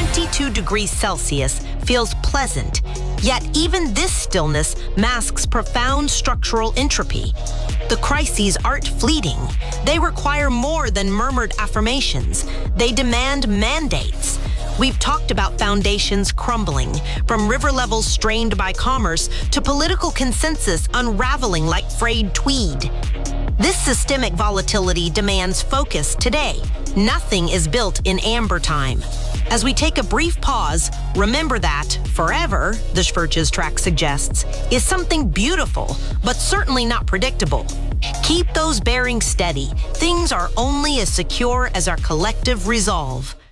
22 degrees Celsius feels pleasant, yet even this stillness masks profound structural entropy. The crises aren't fleeting. They require more than murmured affirmations. They demand mandates. We've talked about foundations crumbling, from river levels strained by commerce to political consensus unraveling like frayed tweed. This systemic volatility demands focus today. Nothing is built in amber time. As we take a brief pause, remember that forever, the Schwertjes track suggests, is something beautiful, but certainly not predictable. Keep those bearings steady. Things are only as secure as our collective resolve.